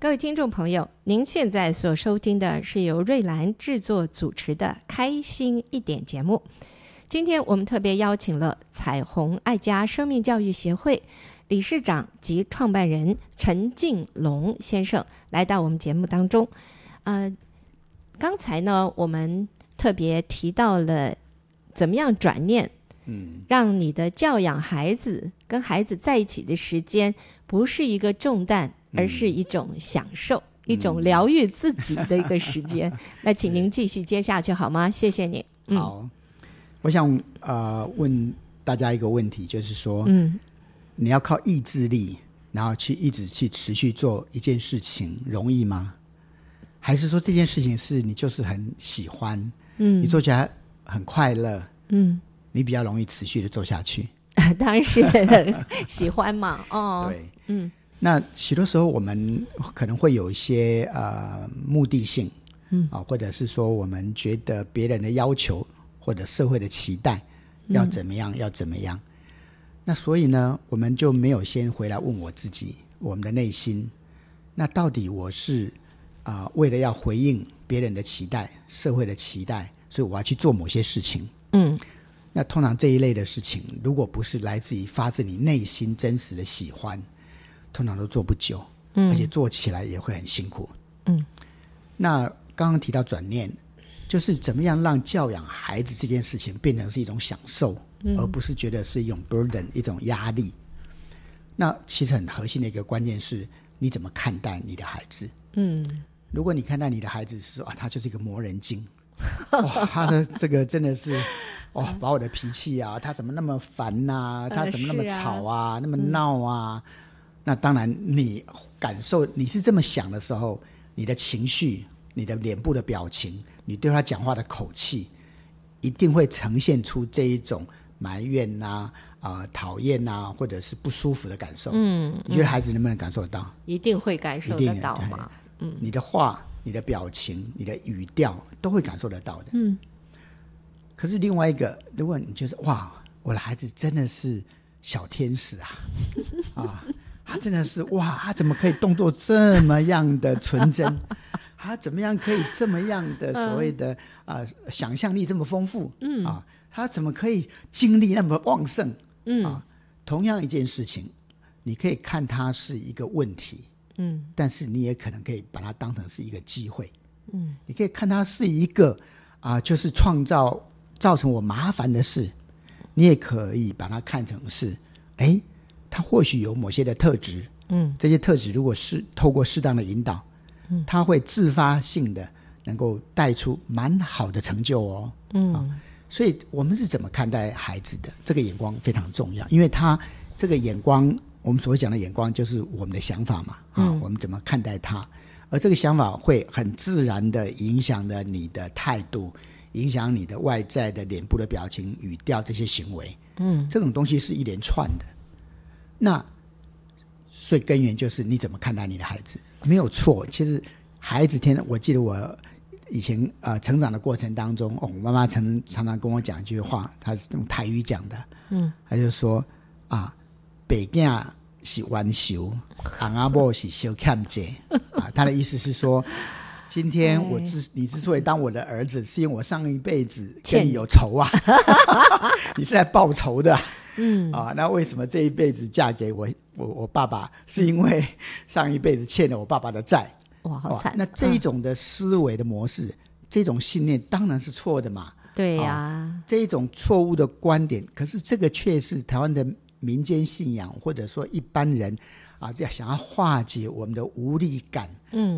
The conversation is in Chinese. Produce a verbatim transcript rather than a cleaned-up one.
各位听众朋友，您现在所收听的是由瑞兰制作主持的开心一点节目。今天我们特别邀请了彩虹爱家生命教育协会理事长及创办人陈敬龙先生来到我们节目当中。呃，刚才呢，我们特别提到了怎么样转念，嗯，让你的教养孩子跟孩子在一起的时间不是一个重担，而是一种享受、嗯、一种疗愈自己的一个时间、嗯、那请您继续接下去好吗？谢谢你、嗯、 好，我想呃问大家一个问题，就是说嗯，你要靠意志力然后去一直去持续做一件事情容易吗？还是说这件事情是你就是很喜欢，嗯，你做起来很快乐，嗯，你比较容易持续的做下去？ 当然是喜欢嘛，哦， 对，嗯，那许多时候我们可能会有一些呃目的性，嗯啊，或者是说我们觉得别人的要求或者社会的期待要怎么样、嗯、要怎么样，那所以呢，我们就没有先回来问我自己，我们的内心，那到底我是啊、呃、为了要回应别人的期待、社会的期待，所以我要去做某些事情，嗯。那通常这一类的事情如果不是来自于发自你内心真实的喜欢，通常都做不久、嗯、而且做起来也会很辛苦。嗯，那刚刚提到转念，就是怎么样让教养孩子这件事情变成是一种享受、嗯、而不是觉得是一种 burden 一种压力。那其实很核心的一个关键是你怎么看待你的孩子。嗯，如果你看待你的孩子是说啊，他就是一个魔人精，哇，他的这个真的是哦，把我的脾气啊，他怎么那么烦啊，他怎么那么吵啊、呃、啊那么闹啊、嗯、那当然你感受你是这么想的时候，你的情绪、你的脸部的表情、你对他讲话的口气一定会呈现出这一种埋怨啊、呃、讨厌啊，或者是不舒服的感受。嗯，你觉得孩子能不能感受得到？ 一定会感受得到嘛。 嗯，你的话、你的表情、你的语调都会感受得到的。嗯，可是另外一个，如果你觉得哇，我的孩子真的是小天使啊，啊，他真的是哇，他怎么可以动作这么样的纯真？他怎么样可以这么样的所谓的、嗯呃、想象力这么丰富？嗯啊，他怎么可以精力那么旺盛？嗯啊，同样一件事情，你可以看它是一个问题。嗯，但是你也可能可以把它当成是一个机会。嗯，你可以看它是一个啊、呃，就是创造造成我麻烦的事，你也可以把它看成是，哎，它或许有某些的特质，嗯，这些特质如果是透过适当的引导，嗯，它会自发性的能够带出蛮好的成就哦。嗯、啊，所以我们是怎么看待孩子的这个眼光非常重要，因为他这个眼光。我们所讲的眼光就是我们的想法嘛、啊嗯、我们怎么看待它，而这个想法会很自然的影响了你的态度，影响你的外在的脸部的表情、语调这些行为。嗯，这种东西是一连串的。那所以根源就是你怎么看待你的孩子，没有错。其实孩子天，我记得我以前呃成长的过程当中，哦，我妈妈常常常跟我讲一句话，她是用台语讲的，嗯，她就说啊。北囝是弯修，昂阿伯是修欠债啊。他的意思是说，今天我之你之所以当我的儿子，是因为我上一辈子跟你有仇啊，你是来报仇的。嗯啊，那为什么这一辈子嫁给我我我爸爸，是因为上一辈子欠了我爸爸的债。 哇，好惨！ 那这一种的思维的模式，嗯、这种信念当然是错的嘛。 对呀、啊啊，这一种错误的观点，可是这个却是台湾的民间信仰，或者说一般人啊，想要化解我们的无力感，嗯，